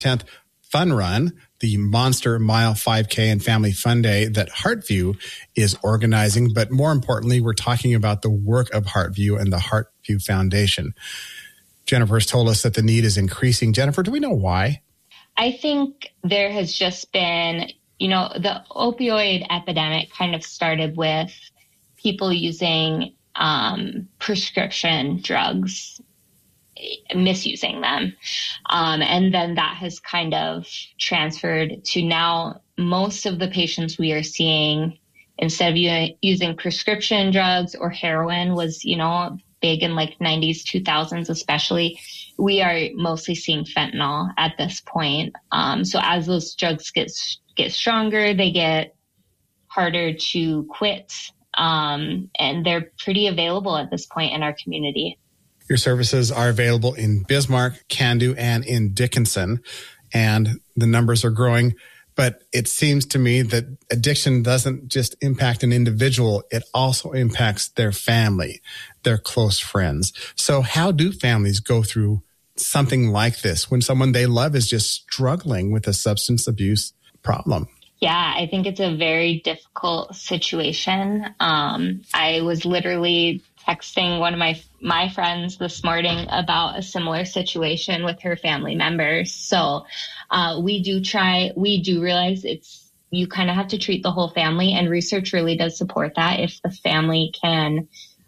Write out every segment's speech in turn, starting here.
10th Fun Run, the Monster Mile 5K and Family Fun Day that Heartview is organizing. But more importantly, we're talking about the work of Heartview and the Heartview Foundation. Jennifer's told us that the need is increasing. Jennifer, do we know why? I think there has just been, the opioid epidemic kind of started with people using prescription drugs, misusing them. And then that has kind of transferred to now most of the patients we are seeing, instead of using prescription drugs or heroin was, big in like 90s, 2000s especially, we are mostly seeing fentanyl at this point. So as those drugs get stronger, they get harder to quit. And they're pretty available at this point in our community. Your services are available in Bismarck, Cando, and in Dickinson, and the numbers are growing. But it seems to me that addiction doesn't just impact an individual, it also impacts their family, their close friends. So how do families go through something like this when someone they love is just struggling with a substance abuse problem? Yeah, I think it's a very difficult situation. I was literally texting one of my friends this morning about a similar situation with her family members. So we do realize you kind of have to treat the whole family, and research really does support that. If the family can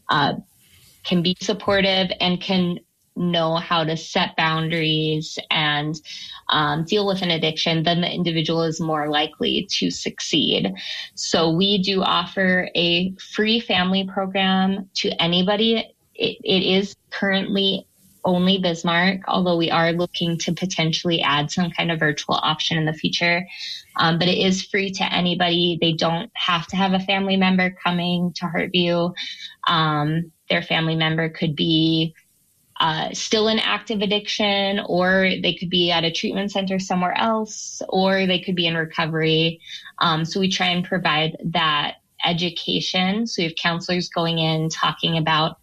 be supportive and can know how to set boundaries and deal with an addiction, then the individual is more likely to succeed. So we do offer a free family program to anybody. It is currently only Bismarck, although we are looking to potentially add some kind of virtual option in the future. But it is free to anybody. They don't have to have a family member coming to Heartview. Their family member could be still in active addiction, or they could be at a treatment center somewhere else, or they could be in recovery. So we try and provide that education. So we have counselors going in talking about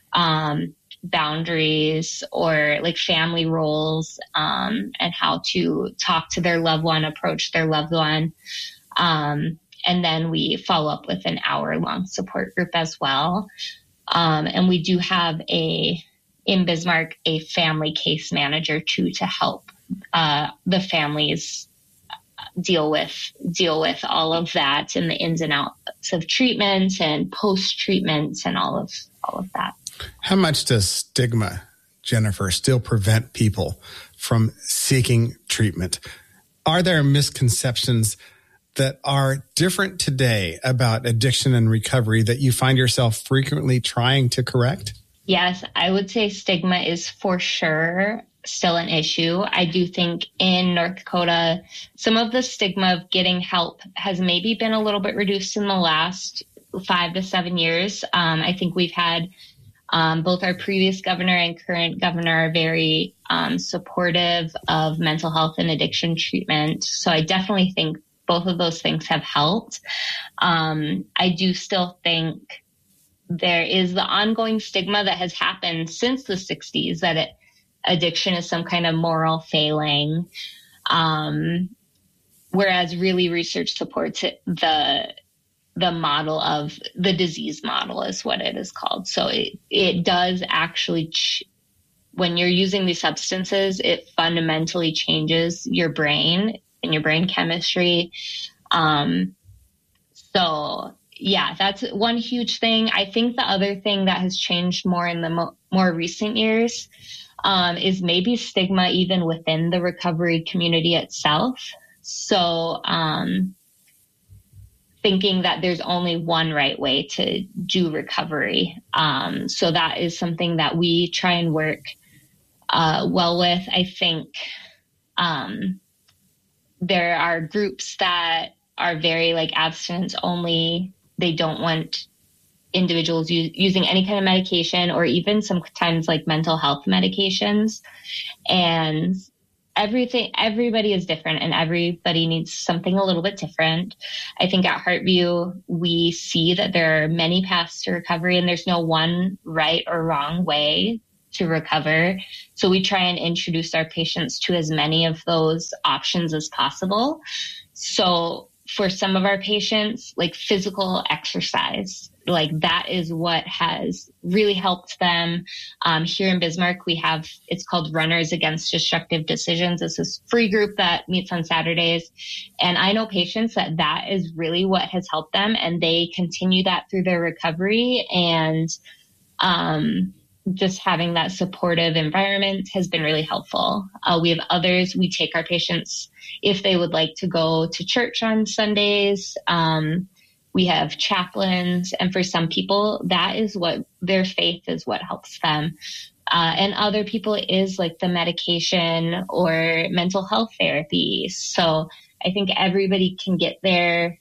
boundaries or like family roles, and how to talk to their loved one, approach their loved one. And then we follow up with an hour-long support group as well. And we do have in Bismarck, a family case manager too, to help the families deal with all of that and the ins and outs of treatment and post-treatment and all of that. How much does stigma, Jennifer, still prevent people from seeking treatment? Are there misconceptions that are different today about addiction and recovery that you find yourself frequently trying to correct? Yes, I would say stigma is for sure still an issue. I do think in North Dakota, some of the stigma of getting help has maybe been a little bit reduced in the last 5 to 7 years. I think we've had both our previous governor and current governor are very supportive of mental health and addiction treatment. So I definitely think both of those things have helped. I do still think there is the ongoing stigma that has happened since the 60s that addiction is some kind of moral failing, whereas really research supports the model of the disease model is what it is called. So it does actually, when you're using these substances, it fundamentally changes your brain and your brain chemistry. So yeah, that's one huge thing. I think the other thing that has changed more in the more recent years is maybe stigma even within the recovery community itself. So thinking that there's only one right way to do recovery. So that is something that we try and work well with. I think there are groups that are very like abstinence only. They don't want individuals using any kind of medication or even sometimes like mental health medications. And everybody is different and everybody needs something a little bit different. I think at Heartview, we see that there are many paths to recovery and there's no one right or wrong way to recover. So we try and introduce our patients to as many of those options as possible. So for some of our patients, like physical exercise, like that is what has really helped them. Here in Bismarck, we have, it's called Runners Against Destructive Decisions. It's this free group that meets on Saturdays. And I know patients that is really what has helped them, and they continue that through their recovery. And just having that supportive environment has been really helpful. We have others, we take our patients if they would like to go to church on Sundays. We have chaplains, and for some people, that is what their faith is what helps them. And other people it is like the medication or mental health therapy. So I think everybody can get there.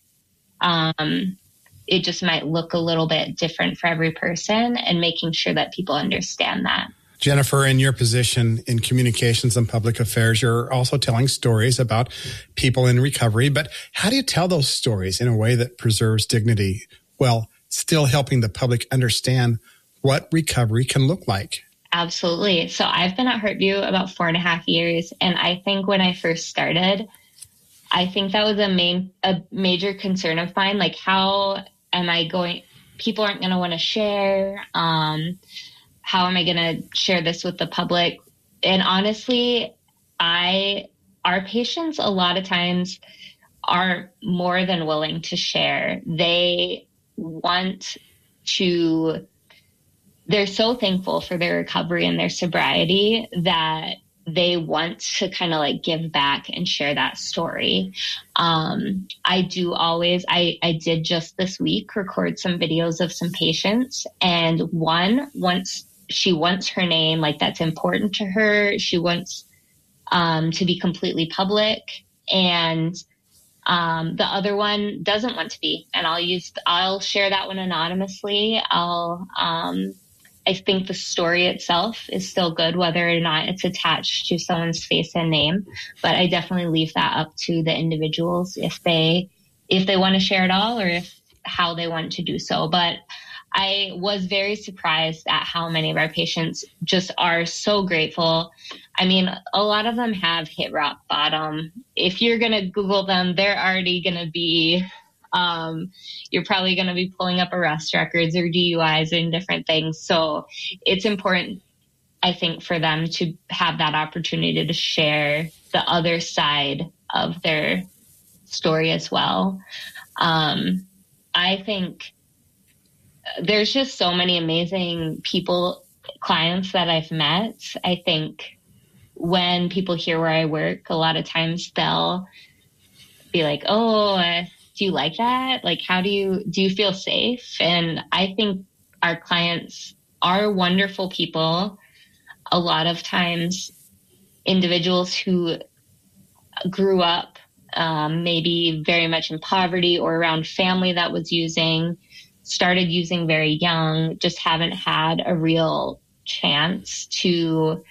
It just might look a little bit different for every person, and making sure that people understand that. Jennifer, in your position in communications and public affairs, you're also telling stories about people in recovery. But how do you tell those stories in a way that preserves dignity while still helping the public understand what recovery can look like? Absolutely. So I've been at Heartview about 4.5 years. And I think when I first started, I think that was a major concern of mine. Like, how am I going? People aren't going to want to share. How am I going to share this with the public? And honestly, our patients a lot of times are more than willing to share. They're so thankful for their recovery and their sobriety that they want to kind of like give back and share that story. I did just this week record some videos of some patients, and she wants her name, like that's important to her. She wants to be completely public, and the other one doesn't want to be. And I'll share that one anonymously. I think the story itself is still good, whether or not it's attached to someone's face and name. But I definitely leave that up to the individuals if they want to share it all, or how they want to do so. But I was very surprised at how many of our patients just are so grateful. I mean, a lot of them have hit rock bottom. If you're going to Google them, they're already going to be, you're probably going to be pulling up arrest records or DUIs and different things. So it's important, I think, for them to have that opportunity to share the other side of their story as well. I think there's just so many amazing clients that I've met. I think when people hear where I work, a lot of times they'll be like, oh, do you like that? Like, how do you feel safe? And I think our clients are wonderful people. A lot of times individuals who grew up maybe very much in poverty or around family that was started using very young, just haven't had a real chance to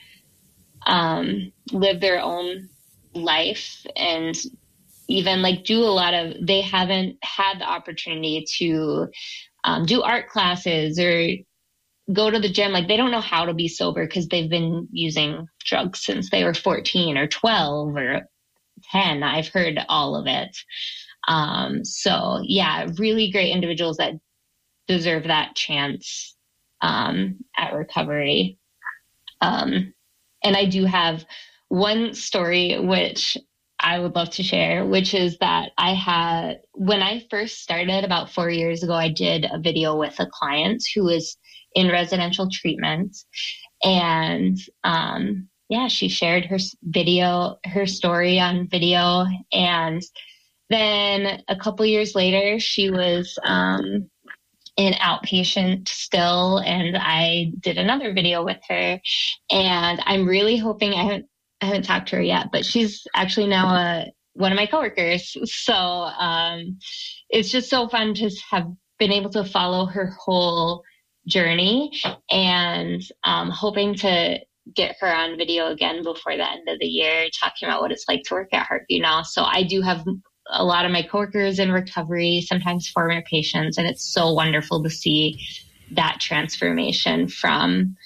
live their own life, and even like they haven't had the opportunity to do art classes or go to the gym. Like, they don't know how to be sober because they've been using drugs since they were 14 or 12 or 10. I've heard all of it. So yeah, really great individuals that deserve that chance at recovery. And I do have one story which I would love to share, which is that when I first started about 4 years ago, I did a video with a client who was in residential treatment. And she shared her story on video. And then a couple years later, she was in outpatient still, and I did another video with her. And I'm really hoping, I haven't talked to her yet, but she's actually now one of my coworkers. So it's just so fun to have been able to follow her whole journey, and hoping to get her on video again before the end of the year, talking about what it's like to work at Heartview now. So I do have a lot of my coworkers in recovery, sometimes former patients, and it's so wonderful to see that transformation from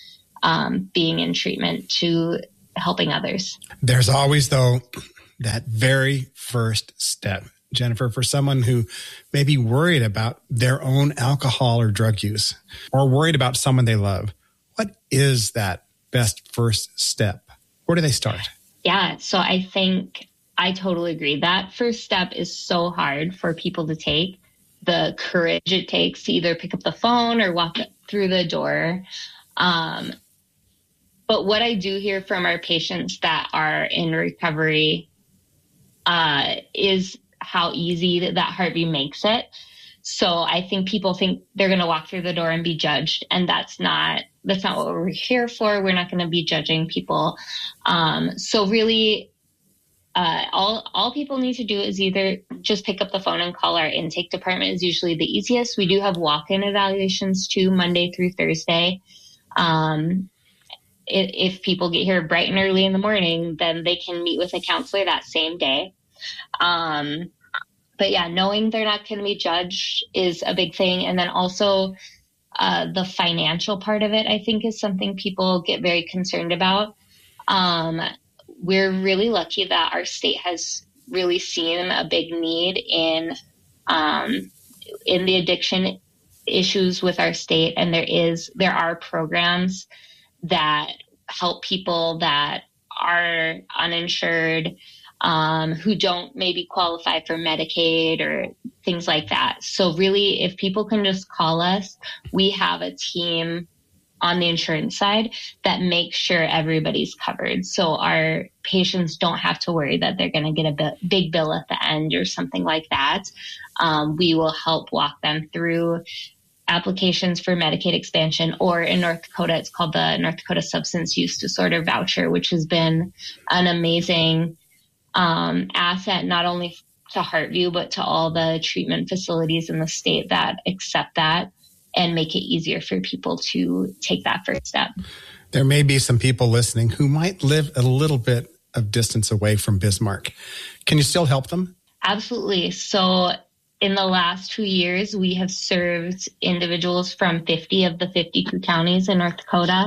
being in treatment to helping others. There's always, though, that very first step. Jennifer, for someone who may be worried about their own alcohol or drug use or worried about someone they love, what is that best first step? Where do they start? Yeah, so I think I totally agree. That first step is so hard for people to take. The courage it takes to either pick up the phone or walk through the door. But what I do hear from our patients that are in recovery is how easy that Heartview makes it. So I think people think they're going to walk through the door and be judged, and that's not what we're here for. We're not going to be judging people. So really, all people need to do is either just pick up the phone and call our intake department is usually the easiest. We do have walk-in evaluations too, Monday through Thursday. If people get here bright and early in the morning, then they can meet with a counselor that same day. But yeah, knowing they're not going to be judged is a big thing. And then also the financial part of it, I think, is something people get very concerned about. We're really lucky that our state has really seen a big need in the addiction issues with our state. And there are programs that help people that are uninsured, who don't maybe qualify for Medicaid or things like that. So really, if people can just call us, we have a team on the insurance side that makes sure everybody's covered. So our patients don't have to worry that they're going to get a big bill at the end or something like that. We will help walk them through applications for Medicaid expansion, or in North Dakota, it's called the North Dakota Substance Use Disorder Voucher, which has been an amazing asset, not only to Heartview, but to all the treatment facilities in the state that accept that and make it easier for people to take that first step. There may be some people listening who might live a little bit of distance away from Bismarck. Can you still help them? Absolutely. So in the last 2 years, we have served individuals from 50 of the 52 counties in North Dakota.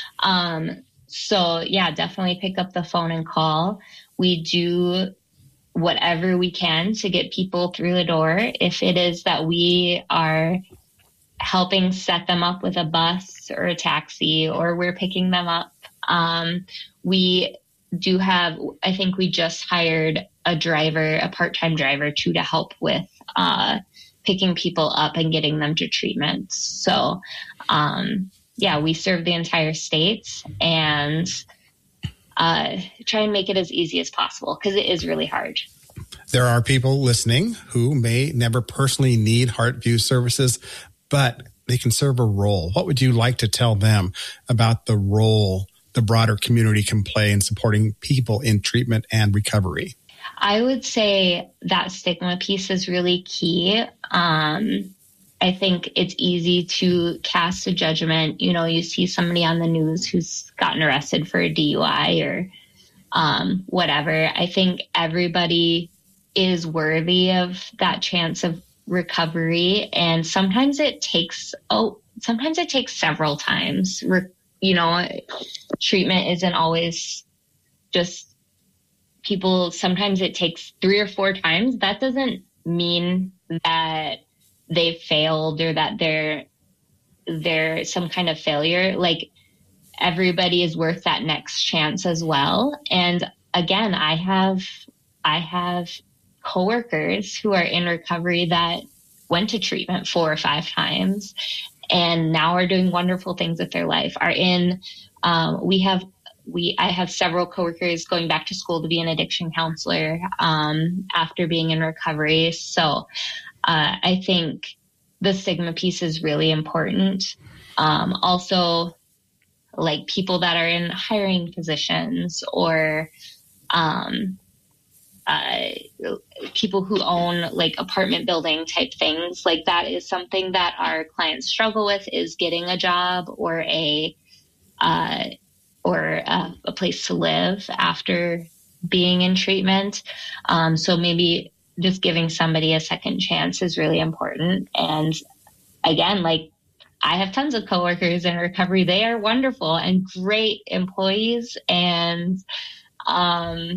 So yeah, definitely pick up the phone and call. We do whatever we can to get people through the door. If it is that we are helping set them up with a bus or a taxi, or we're picking them up, we do have, I think we just hired a part-time driver too, to help with picking people up and getting them to treatment. So yeah, we serve the entire state and try and make it as easy as possible, because it is really hard. There are people listening who may never personally need Heartview services, but they can serve a role. What would you like to tell them about the role the broader community can play in supporting people in treatment and recovery? I would say that stigma piece is really key. I think it's easy to cast a judgment. You know, you see somebody on the news who's gotten arrested for a DUI or whatever. I think everybody is worthy of that chance of recovery. And sometimes it takes several times. You know, treatment isn't always just people. Sometimes it takes 3 or 4 times. That doesn't mean that they failed or that they're some kind of failure. Like, everybody is worth that next chance as well. And again, I have coworkers who are in recovery that went to treatment 4 or 5 times and now are doing wonderful things with their life. I have several coworkers going back to school to be an addiction counselor after being in recovery. So I think the stigma piece is really important. Also, like people that are in hiring positions or people who own like apartment building type things, like that is something that our clients struggle with, is getting a job or a place to live after being in treatment. So maybe just giving somebody a second chance is really important. And again, like I have tons of coworkers in recovery. They are wonderful and great employees. And a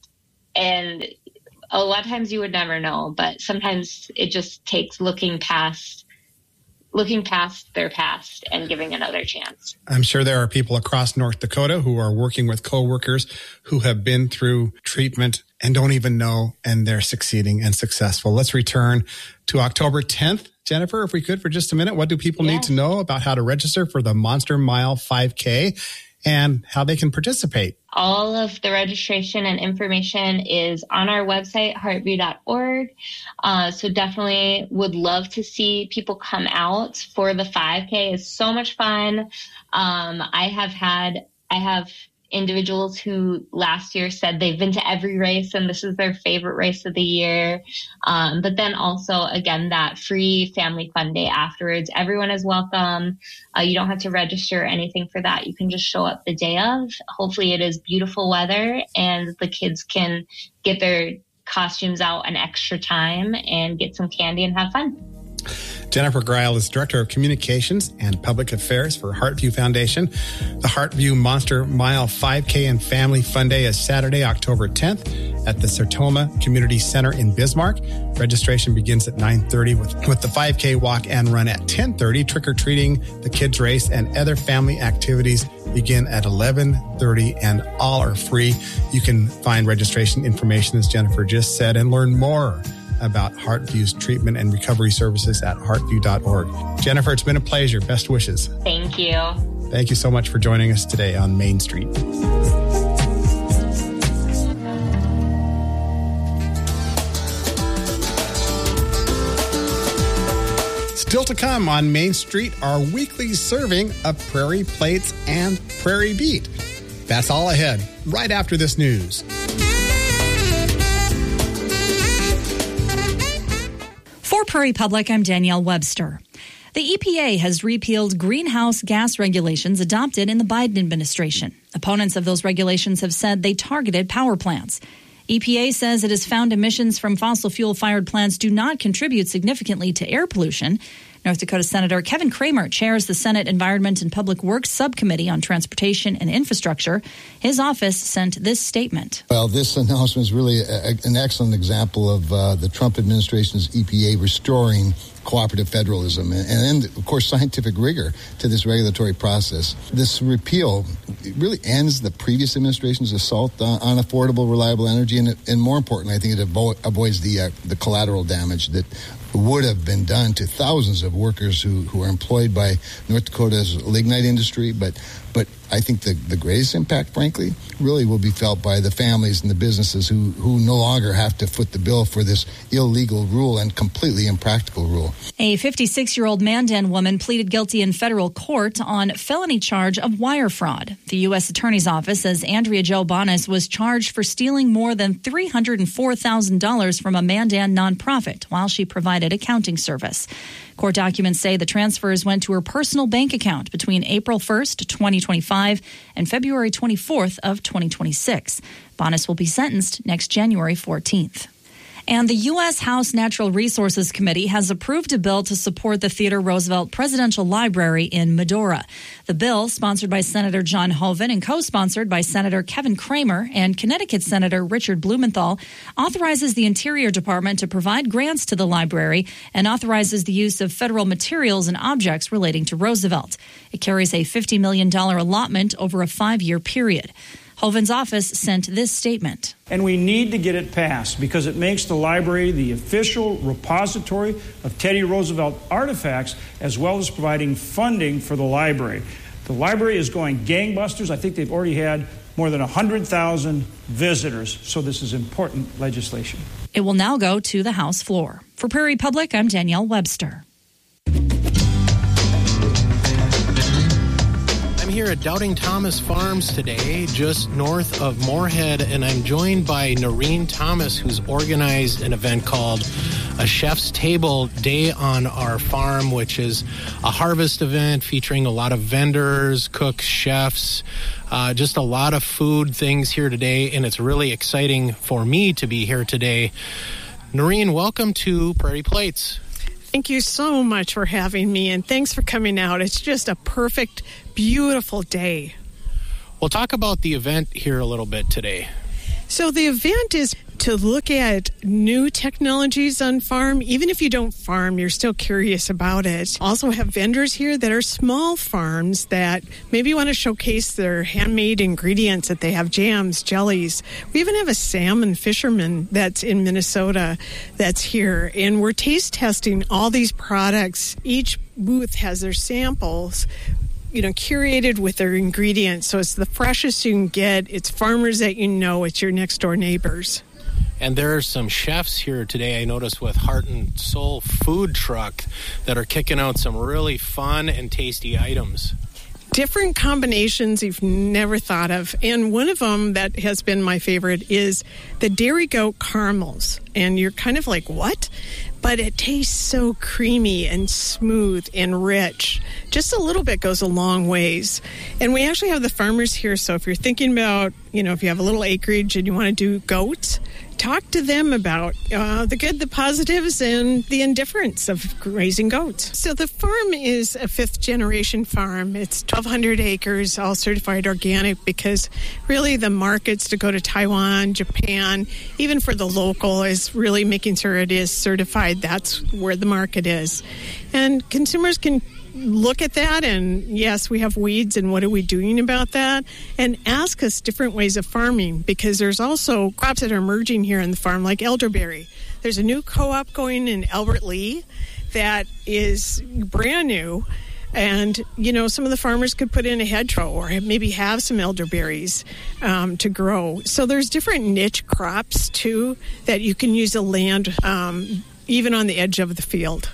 lot of times you would never know, but sometimes it just takes looking past their past and giving another chance. I'm sure there are people across North Dakota who are working with coworkers who have been through treatment and don't even know, and they're succeeding and successful. Let's return to October 10th. Jennifer, if we could for just a minute, what do people need to know about how to register for the Monster Mile 5K and how they can participate? All of the registration and information is on our website, heartview.org. So definitely would love to see people come out for the 5K. It's so much fun. I have individuals who last year said they've been to every race and this is their favorite race of the year. But then also, again, that free family fun day afterwards. Everyone is welcome. You don't have to register or anything for that. You can just show up the day of. Hopefully it is beautiful weather and the kids can get their costumes out an extra time and get some candy and have fun. Jennifer Greil is Director of Communications and Public Affairs for Heartview Foundation. The Heartview Monster Mile 5K and Family Fun Day is Saturday, October 10th at the Sertoma Community Center in Bismarck. Registration begins at 9:30 with the 5K walk and run at 10:30. Trick-or-treating, the kids race, and other family activities begin at 11:30 and all are free. You can find registration information, as Jennifer just said, and learn more about Heartview's treatment and recovery services at heartview.org. Jennifer, it's been a pleasure. Best wishes. Thank you. Thank you so much for joining us today on Main Street. Still to come on Main Street, our weekly serving of Prairie Plates and Prairie Beat. That's all ahead, right after this news. For Prairie Public, I'm Danielle Webster. The EPA has repealed greenhouse gas regulations adopted in the Biden administration. Opponents of those regulations have said they targeted power plants. EPA says it has found emissions from fossil fuel-fired plants do not contribute significantly to air pollution. North Dakota Senator Kevin Cramer chairs the Senate Environment and Public Works Subcommittee on Transportation and Infrastructure. His office sent this statement. Well, this announcement is really an excellent example of the Trump administration's EPA restoring cooperative federalism and, of course, scientific rigor to this regulatory process. This repeal really ends the previous administration's assault on affordable, reliable energy, and more importantly, I think it avoids the collateral damage that would have been done to thousands of workers who are employed by North Dakota's lignite industry. But I think the greatest impact, frankly, really will be felt by the families and the businesses who no longer have to foot the bill for this illegal rule and completely impractical rule. A 56-year-old Mandan woman pleaded guilty in federal court on felony charge of wire fraud. The U.S. Attorney's Office says Andrea Jo Bonas was charged for stealing more than $304,000 from a Mandan nonprofit while she provided accounting service. Court documents say the transfers went to her personal bank account between April 1st, 2025 and February 24th of 2026. Bonas will be sentenced next January 14th. And the U.S. House Natural Resources Committee has approved a bill to support the Theodore Roosevelt Presidential Library in Medora. The bill, sponsored by Senator John Hoeven and co-sponsored by Senator Kevin Cramer and Connecticut Senator Richard Blumenthal, authorizes the Interior Department to provide grants to the library and authorizes the use of federal materials and objects relating to Roosevelt. It carries a $50 million allotment over a 5-year period. Hoeven's office sent this statement. And we need to get it passed because it makes the library the official repository of Teddy Roosevelt artifacts, as well as providing funding for the library. The library is going gangbusters. I think they've already had more than 100,000 visitors. So this is important legislation. It will now go to the House floor. For Prairie Public, I'm Danielle Webster. I'm here at Doubting Thomas Farms today, just north of Moorhead, and I'm joined by Noreen Thomas, who's organized an event called a Chef's Table Day on our farm, which is a harvest event featuring a lot of vendors, cooks, chefs, just a lot of food things here today, and it's really exciting for me to be here today. Noreen, welcome to Prairie Plates. Thank you so much for having me, and thanks for coming out. It's just a perfect, beautiful day. We'll talk about the event here a little bit today. So the event is to look at new technologies on farm. Even if you don't farm, you're still curious about it. Also have vendors here that are small farms that maybe want to showcase their handmade ingredients, that they have jams, jellies. We even have a salmon fisherman that's in Minnesota that's here. And we're taste testing all these products. Each booth has their samples, curated with their ingredients. So it's the freshest you can get. It's farmers that it's your next door neighbors. And there are some chefs here today, I noticed, with Heart and Soul Food Truck that are kicking out some really fun and tasty items. Different combinations you've never thought of. And one of them that has been my favorite is the Dairy Goat caramels. And you're kind of like, what? But it tastes so creamy and smooth and rich. Just a little bit goes a long ways. And we actually have the farmers here. So if you're thinking about, if you have a little acreage and you want to do goats, talk to them about the good, the positives, and the indifference of raising goats. So the farm is a fifth-generation farm. It's 1,200 acres, all certified organic, because really the markets to go to Taiwan, Japan, even for the local, is really making sure it is certified. That's where the market is. And consumers can look at that, and yes, we have weeds, and what are we doing about that? And ask us different ways of farming, because there's also crops that are emerging here in the farm, like elderberry. There's a new co-op going in Albert Lea that is brand new, and some of the farmers could put in a hedgerow or maybe have some elderberries to grow. So there's different niche crops too that you can use the land even on the edge of the field.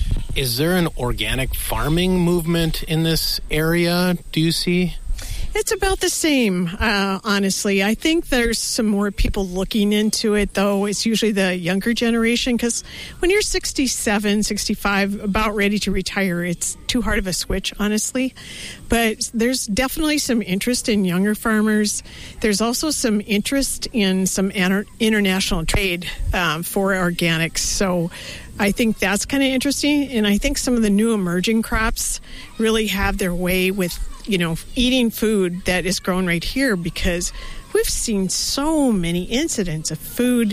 Is there an organic farming movement in this area, do you see? It's about the same, honestly. I think there's some more people looking into it, though. It's usually the younger generation, because when you're 67, 65, about ready to retire, it's too hard of a switch, honestly. But there's definitely some interest in younger farmers. There's also some interest in some international trade for organics. So I think that's kind of interesting. And I think some of the new emerging crops really have their way with eating food that is grown right here, because we've seen so many incidents of food,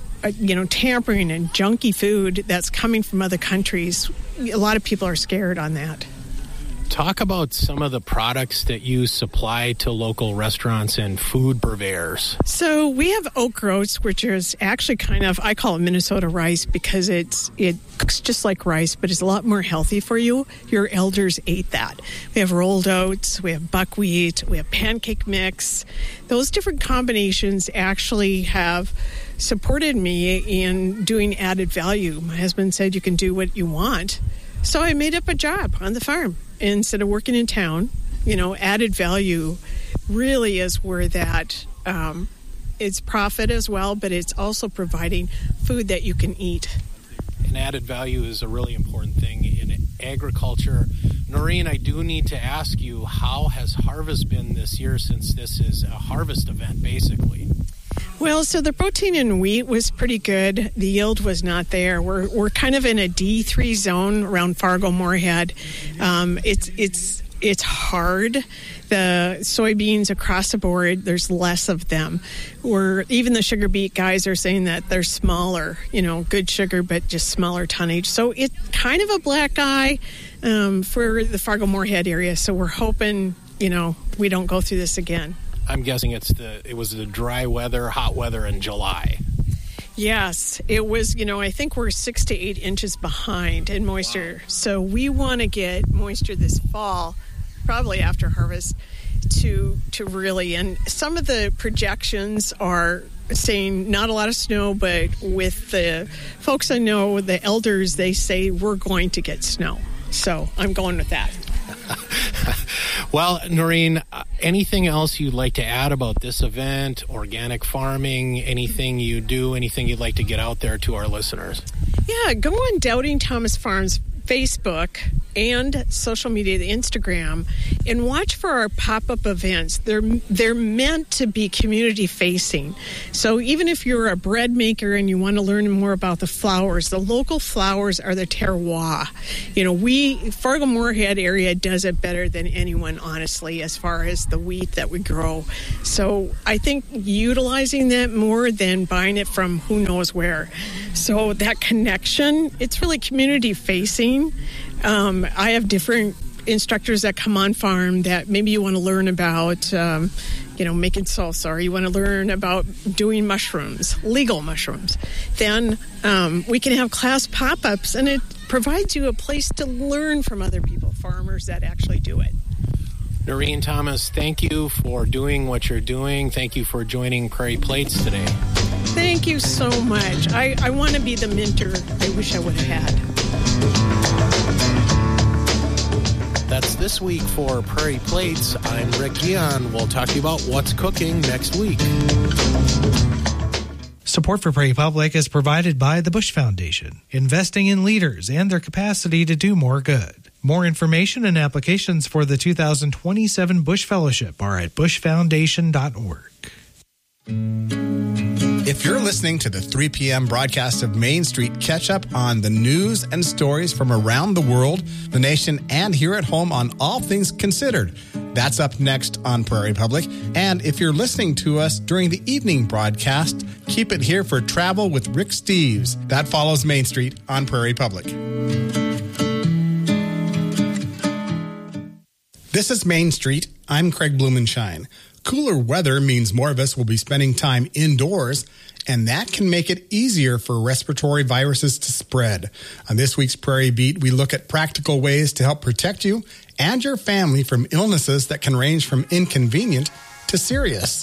tampering and junky food that's coming from other countries. A lot of people are scared on that. Talk about some of the products that you supply to local restaurants and food purveyors. So we have Oak Roast, which is actually I call it Minnesota rice, because it cooks just like rice, but it's a lot more healthy for you. Your elders ate that. We have rolled oats, we have buckwheat, we have pancake mix. Those different combinations actually have supported me in doing added value. My husband said you can do what you want. So I made up a job on the farm. Instead of working in town, added value really is where that it's profit as well, but it's also providing food that you can eat. And added value is a really important thing in agriculture. Noreen, I do need to ask you, how has harvest been this year, since this is a harvest event, basically? Well, so the protein in wheat was pretty good. The yield was not there. We're kind of in a D3 zone around Fargo-Moorhead. It's hard. The soybeans across the board, there's less of them. Even the sugar beet guys are saying that they're smaller, good sugar, but just smaller tonnage. So it's kind of a black eye for the Fargo-Moorhead area. So we're hoping, we don't go through this again. I'm guessing it was the dry weather, hot weather in July. Yes, it was, I think we're 6 to 8 inches behind in moisture. Wow. So we want to get moisture this fall, probably after harvest, to really, and some of the projections are saying not a lot of snow, but with the folks I know, the elders, they say we're going to get snow. So I'm going with that. Well, Noreen, anything else you'd like to add about this event, organic farming, anything you do, anything you'd like to get out there to our listeners? Yeah, go on Doubting Thomas Farms Facebook and social media, the Instagram, and watch for our pop-up events. They're meant to be community-facing. So even if you're a bread maker and you want to learn more about the flowers, the local flowers are the terroir. Fargo-Moorhead area does it better than anyone, honestly, as far as the wheat that we grow. So I think utilizing that more than buying it from who knows where. So that connection, it's really community-facing. I have different instructors that come on farm that maybe you want to learn about, making salsa, or you want to learn about doing mushrooms, legal mushrooms. Then we can have class pop-ups, and it provides you a place to learn from other people, farmers that actually do it. Noreen Thomas, thank you for doing what you're doing. Thank you for joining Prairie Plates today. Thank you so much. I want to be the mentor I wish I would have had. That's this week for Prairie Plates. I'm Rick Guion. We'll talk to you about what's cooking next week. Support for Prairie Public is provided by the Bush Foundation, investing in leaders and their capacity to do more good. More information and applications for the 2027 Bush Fellowship are at bushfoundation.org. If you're listening to the 3 p.m. broadcast of Main Street, catch up on the news and stories from around the world, the nation, and here at home on All Things Considered. That's up next on Prairie Public. And if you're listening to us during the evening broadcast, keep it here for Travel with Rick Steves. That follows Main Street on Prairie Public. This is Main Street. I'm Craig Blumenshine. Cooler weather means more of us will be spending time indoors, and that can make it easier for respiratory viruses to spread. On this week's Prairie Beat, we look at practical ways to help protect you and your family from illnesses that can range from inconvenient to serious.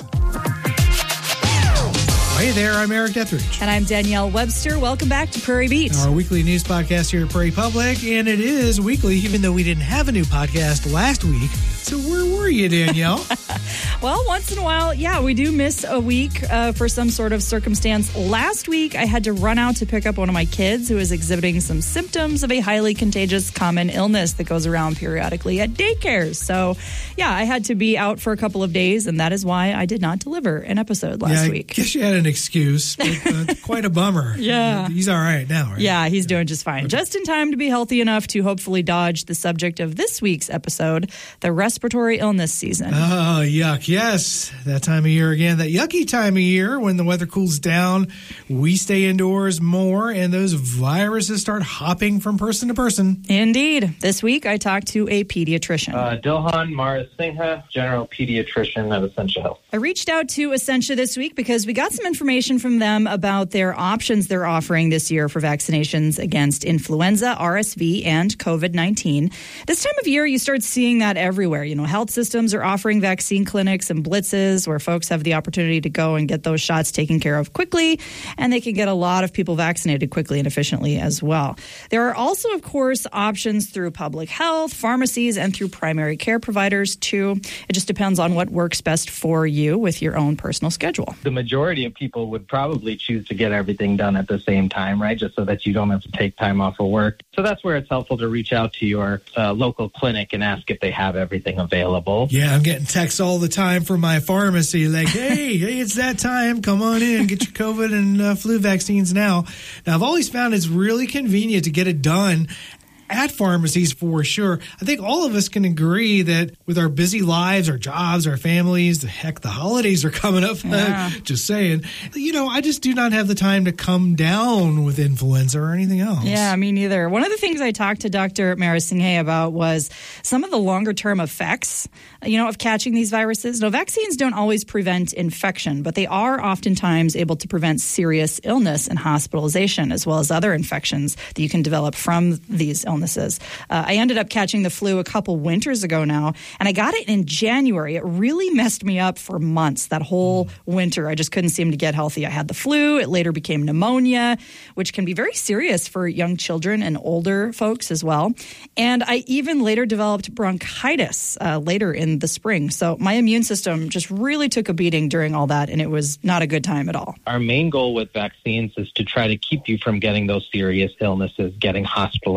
Hey there, I'm Eric Etheridge. And I'm Danielle Webster. Welcome back to Prairie Beat. Our weekly news podcast here at Prairie Public, and it is weekly, even though we didn't have a new podcast last week. So where were you, Danielle? Well, once in a while, we do miss a week for some sort of circumstance. Last week, I had to run out to pick up one of my kids who was exhibiting some symptoms of a highly contagious common illness that goes around periodically at daycares. So, I had to be out for a couple of days, and that is why I did not deliver an episode last week. I guess you had an excuse, but quite a bummer. Yeah. He's all right now, right? Yeah, he's doing just fine. Okay. Just in time to be healthy enough to hopefully dodge the subject of this week's episode, the respiratory illness season. Oh, yuck. Yes. That time of year again, that yucky time of year when the weather cools down, we stay indoors more, and those viruses start hopping from person to person. Indeed. This week, I talked to a pediatrician. Dilhan Marasinghe, general pediatrician at Essentia Health. I reached out to Essentia this week because we got some information from them about their options they're offering this year for vaccinations against influenza, RSV, and COVID-19. This time of year, you start seeing that everywhere. Health systems are offering vaccine clinics and blitzes where folks have the opportunity to go and get those shots taken care of quickly, and they can get a lot of people vaccinated quickly and efficiently as well. There are also, of course, options through public health, pharmacies, and through primary care providers, too. It just depends on what works best for you with your own personal schedule. The majority of people would probably choose to get everything done at the same time, right, just so that you don't have to take time off of work. So that's where it's helpful to reach out to your local clinic and ask if they have everything available. Yeah, I'm getting texts all the time from my pharmacy like, hey, it's that time. Come on in, get your COVID and flu vaccines now. Now, I've always found it's really convenient to get it done at pharmacies for sure. I think all of us can agree that with our busy lives, our jobs, our families, the holidays are coming up. Yeah. Just saying. I just do not have the time to come down with influenza or anything else. Yeah, me neither. One of the things I talked to Dr. Marasinghe about was some of the longer-term effects, of catching these viruses. Now, vaccines don't always prevent infection, but they are oftentimes able to prevent serious illness and hospitalization, as well as other infections that you can develop from these illnesses. I ended up catching the flu a couple winters ago now, and I got it in January. It really messed me up for months, that whole winter. I just couldn't seem to get healthy. I had the flu. It later became pneumonia, which can be very serious for young children and older folks as well. And I even later developed bronchitis later in the spring. So my immune system just really took a beating during all that, and it was not a good time at all. Our main goal with vaccines is to try to keep you from getting those serious illnesses, getting hospitalized, and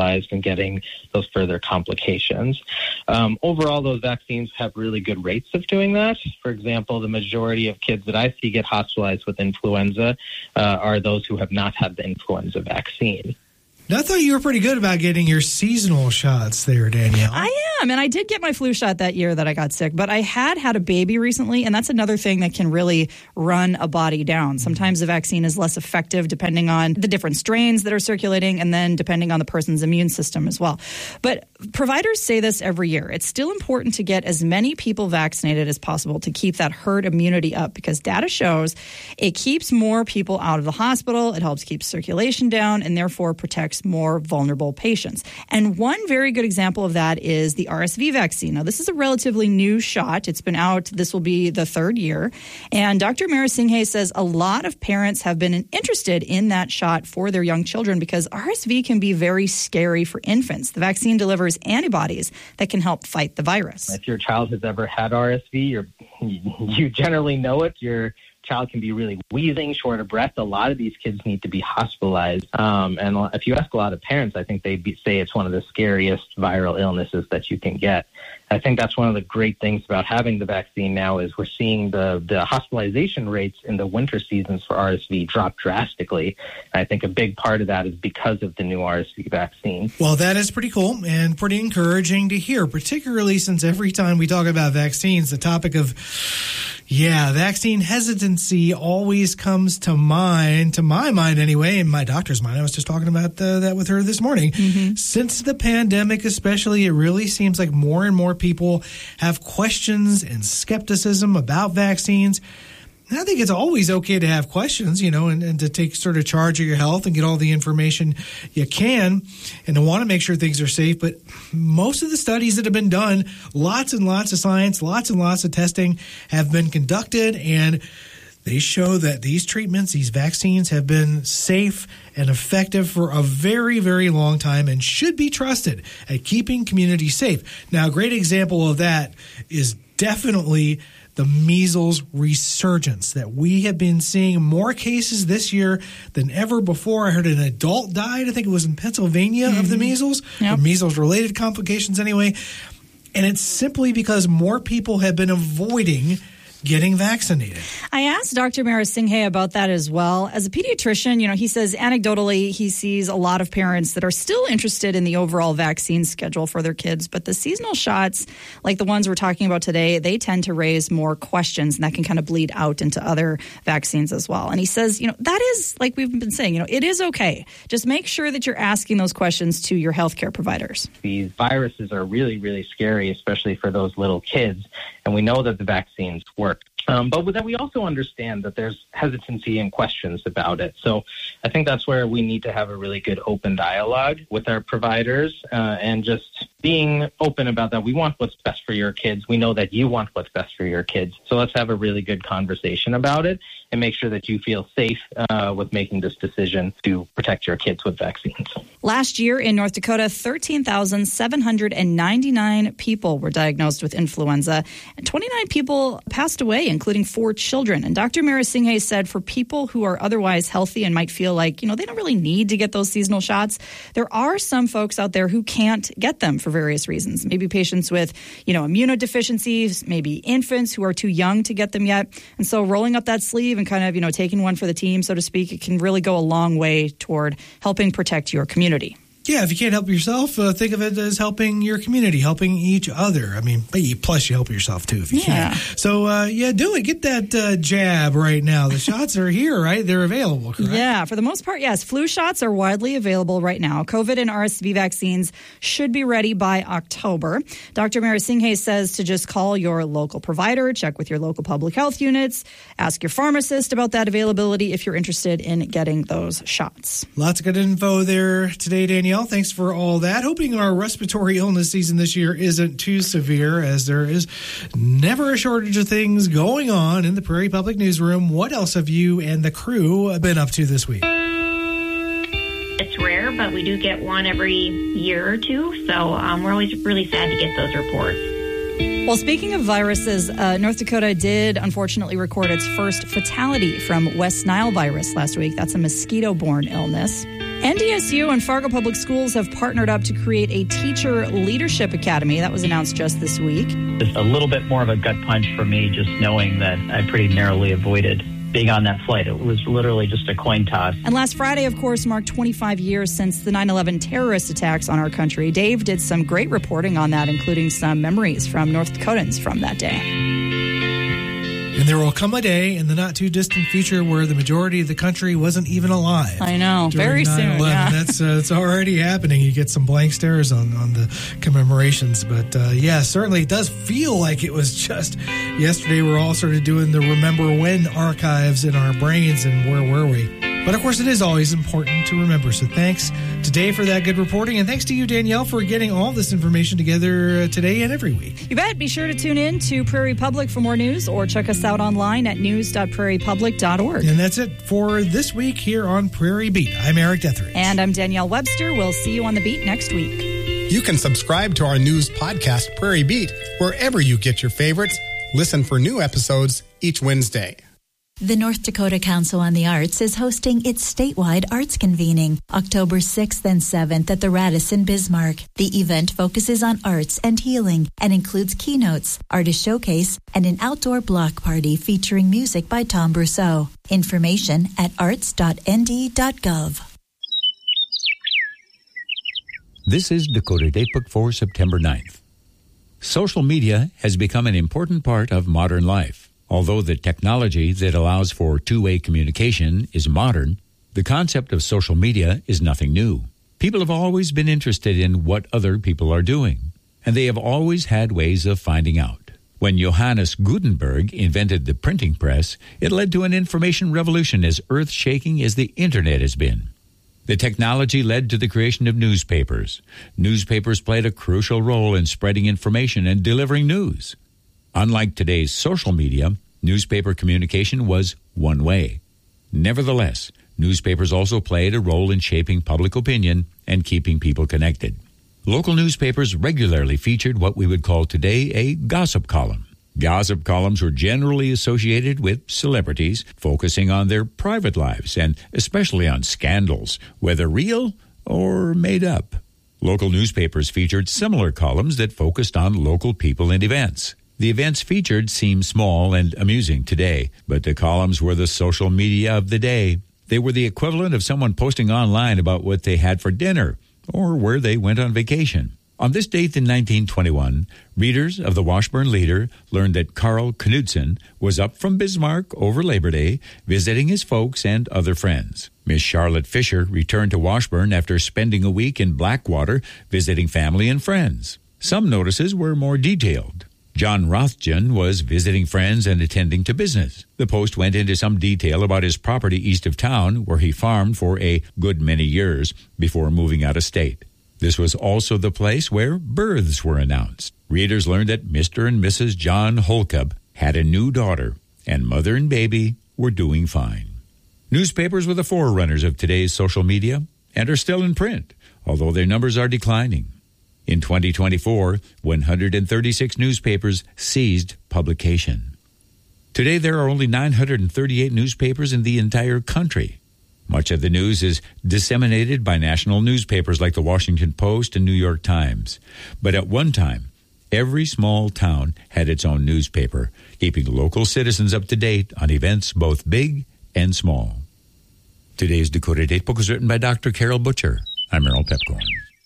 getting those further complications. Overall, those vaccines have really good rates of doing that. For example, the majority of kids that I see get hospitalized with influenza are those who have not had the influenza vaccine. Now, I thought you were pretty good about getting your seasonal shots there, Danielle. I am, and I did get my flu shot that year that I got sick, but I had a baby recently, and that's another thing that can really run a body down. Sometimes the vaccine is less effective depending on the different strains that are circulating and then depending on the person's immune system as well. But providers say this every year. It's still important to get as many people vaccinated as possible to keep that herd immunity up because data shows it keeps more people out of the hospital, it helps keep circulation down, and therefore protects more vulnerable patients. And one very good example of that is the RSV vaccine. Now, this is a relatively new shot. It's been out. This will be the third year. And Dr. Marasinghe says a lot of parents have been interested in that shot for their young children because RSV can be very scary for infants. The vaccine delivers antibodies that can help fight the virus. If your child has ever had RSV, you generally know it. Your child can be really wheezing, short of breath. A lot of these kids need to be hospitalized. And if you ask a lot of parents, I think they'd say it's one of the scariest viral illnesses that you can get. I think that's one of the great things about having the vaccine now is we're seeing the hospitalization rates in the winter seasons for RSV drop drastically. And I think a big part of that is because of the new RSV vaccine. Well, that is pretty cool and pretty encouraging to hear, particularly since every time we talk about vaccines, the topic of vaccine hesitancy always comes to my mind anyway, and my doctor's mind. I was just talking about that with her this morning. Mm-hmm. Since the pandemic especially, it really seems like more and more people have questions and skepticism about vaccines. And I think it's always okay to have questions, and to take sort of charge of your health and get all the information you can and to want to make sure things are safe. But most of the studies that have been done, lots and lots of science, lots and lots of testing have been conducted, and they show that these treatments, these vaccines have been safe and effective for a very, very long time and should be trusted at keeping communities safe. Now, a great example of that is definitely the measles resurgence that we have been seeing more cases this year than ever before. I heard an adult died, I think it was in Pennsylvania, of the measles, or measles-related complications anyway. And it's simply because more people have been avoiding getting vaccinated. I asked Dr. Marasinghe about that as well. As a pediatrician, he says anecdotally he sees a lot of parents that are still interested in the overall vaccine schedule for their kids, but the seasonal shots, like the ones we're talking about today, they tend to raise more questions, and that can kind of bleed out into other vaccines as well. And he says, that is, like we've been saying, it is okay. Just make sure that you're asking those questions to your healthcare providers. These viruses are really, really scary, especially for those little kids, and we know that the vaccines work. But with that, we also understand that there's hesitancy and questions about it. So I think that's where we need to have a really good open dialogue with our providers and just being open about that. We want what's best for your kids. We know that you want what's best for your kids. So let's have a really good conversation about it and make sure that you feel safe with making this decision to protect your kids with vaccines. Last year in North Dakota, 13,799 people were diagnosed with influenza, and 29 people passed away, including 4 children. And Dr. Marasinghe said for people who are otherwise healthy and might feel like, they don't really need to get those seasonal shots, there are some folks out there who can't get them for various reasons. Maybe patients with, immunodeficiencies, maybe infants who are too young to get them yet. And so rolling up that sleeve and kind of, taking one for the team, so to speak, it can really go a long way toward helping protect your community. Yeah, if you can't help yourself, think of it as helping your community, helping each other. I mean, plus you help yourself, too, if you can. So, do it. Get that jab right now. The shots are here, right? They're available, correct? Yeah, for the most part, yes. Flu shots are widely available right now. COVID and RSV vaccines should be ready by October. Dr. Marasinghe says to just call your local provider, check with your local public health units, ask your pharmacist about that availability if you're interested in getting those shots. Lots of good info there today, Danielle. Thanks for all that. Hoping our respiratory illness season this year isn't too severe, as there is never a shortage of things going on in the Prairie Public Newsroom. What else have you and the crew been up to this week? It's rare, but we do get one every year or two, so we're always really sad to get those reports. Well, speaking of viruses, North Dakota did unfortunately record its first fatality from West Nile virus last week. That's a mosquito-borne illness. NDSU and Fargo Public Schools have partnered up to create a teacher leadership academy. That was announced just this week. Just a little bit more of a gut punch for me, just knowing that I pretty narrowly avoided being on that flight. It was literally just a coin toss. And last Friday, of course, marked 25 years since the 9/11 terrorist attacks on our country. Dave did some great reporting on that, including some memories from North Dakotans from that day. And there will come a day in the not-too-distant future where the majority of the country wasn't even alive. I know. Very soon, yeah. That's it's already happening. You get some blank stares on the commemorations. But, yeah, certainly it does feel like it was just yesterday. We're all sort of doing the Remember When archives in our brains, and where were we? But, of course, it is always important to remember. So thanks to Dave for that good reporting. And thanks to you, Danielle, for getting all this information together today and every week. You bet. Be sure to tune in to Prairie Public for more news, or check us out online at news.prairiepublic.org. And that's it for this week here on Prairie Beat. I'm Eric Detheridge. And I'm Danielle Webster. We'll see you on the beat next week. You can subscribe to our news podcast, Prairie Beat, wherever you get your favorites. Listen for new episodes each Wednesday. The North Dakota Council on the Arts is hosting its statewide arts convening October 6th and 7th at the Radisson Bismarck. The event focuses on arts and healing and includes keynotes, artist showcase, and an outdoor block party featuring music by Tom Brousseau. Information at arts.nd.gov. This is Dakota Datebook for September 9th. Social media has become an important part of modern life. Although the technology that allows for two-way communication is modern, the concept of social media is nothing new. People have always been interested in what other people are doing, and they have always had ways of finding out. When Johannes Gutenberg invented the printing press, it led to an information revolution as earth-shaking as the Internet has been. The technology led to the creation of newspapers. Newspapers played a crucial role in spreading information and delivering news. Unlike today's social media, newspaper communication was one way. Nevertheless, newspapers also played a role in shaping public opinion and keeping people connected. Local newspapers regularly featured what we would call today a gossip column. Gossip columns were generally associated with celebrities, focusing on their private lives and especially on scandals, whether real or made up. Local newspapers featured similar columns that focused on local people and events. The events featured seem small and amusing today, but the columns were the social media of the day. They were the equivalent of someone posting online about what they had for dinner or where they went on vacation. On this date in 1921, readers of the Washburn Leader learned that Carl Knudsen was up from Bismarck over Labor Day, visiting his folks and other friends. Miss Charlotte Fisher returned to Washburn after spending a week in Blackwater, visiting family and friends. Some notices were more detailed. John Rothgen was visiting friends and attending to business. The Post went into some detail about his property east of town, where he farmed for a good many years before moving out of state. This was also the place where births were announced. Readers learned that Mr. and Mrs. John Holcub had a new daughter, and mother and baby were doing fine. Newspapers were the forerunners of today's social media and are still in print, although their numbers are declining. In 2024, 136 newspapers ceased publication. Today, there are only 938 newspapers in the entire country. Much of the news is disseminated by national newspapers like the Washington Post and New York Times. But at one time, every small town had its own newspaper, keeping local citizens up to date on events both big and small. Today's Dakota Datebook was written by Dr. Carol Butcher. I'm Merrill Pepcorn.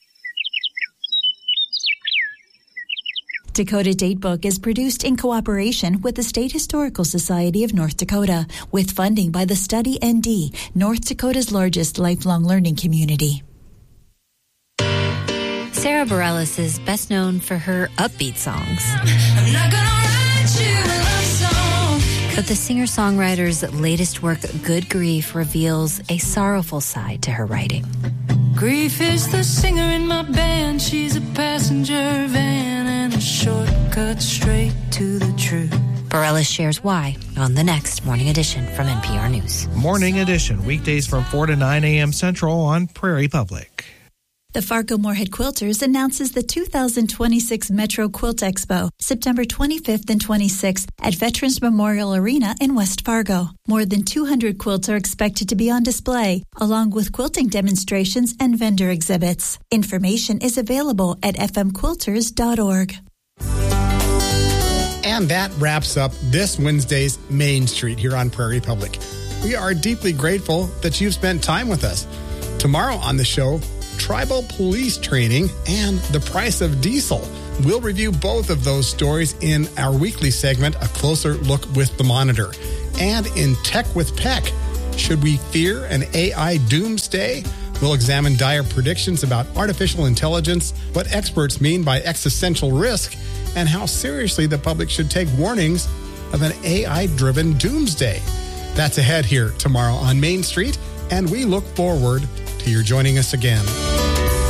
Dakota Datebook is produced in cooperation with the State Historical Society of North Dakota, with funding by the Study ND, North Dakota's largest lifelong learning community. Sarah Bareilles is best known for her upbeat songs. I'm not gonna write you a love song. But the singer-songwriter's latest work, Good Grief, reveals a sorrowful side to her writing. Grief is the singer in my band. She's a passenger van and a shortcut straight to the truth. Bareilles shares why on the next Morning Edition from NPR News. Morning Edition, weekdays from 4 to 9 a.m. Central on Prairie Public. The Fargo-Moorhead Quilters announces the 2026 Metro Quilt Expo, September 25th and 26th at Veterans Memorial Arena in West Fargo. More than 200 quilts are expected to be on display, along with quilting demonstrations and vendor exhibits. Information is available at fmquilters.org. And that wraps up this Wednesday's Main Street here on Prairie Public. We are deeply grateful that you've spent time with us. Tomorrow on the show, tribal police training and the price of diesel. We'll review both of those stories in our weekly segment, A Closer Look with the Monitor. And in Tech with Peck, should we fear an AI doomsday? We'll examine dire predictions about artificial intelligence, what experts mean by existential risk, and how seriously the public should take warnings of an AI-driven doomsday. That's ahead here tomorrow on Main Street, and we look forward to your joining us again.